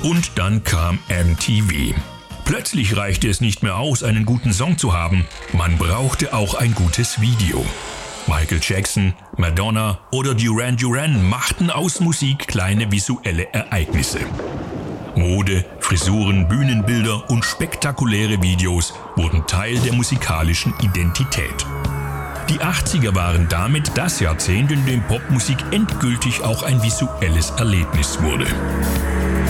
Und dann kam MTV. Plötzlich reichte es nicht mehr aus, einen guten Song zu haben. Man brauchte auch ein gutes Video. Michael Jackson, Madonna oder Duran Duran machten aus Musik kleine visuelle Ereignisse. Mode, Frisuren, Bühnenbilder und spektakuläre Videos wurden Teil der musikalischen Identität. Die 80er waren damit das Jahrzehnt, in dem Popmusik endgültig auch ein visuelles Erlebnis wurde.